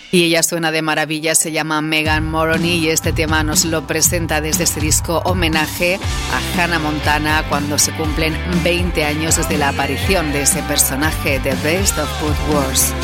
Y ella suena de maravilla, se llama Megan Moroney y este tema nos lo presenta desde este disco homenaje a Hannah Montana cuando se cumplen 20 años desde la aparición de ese personaje, The Best of Both Worlds.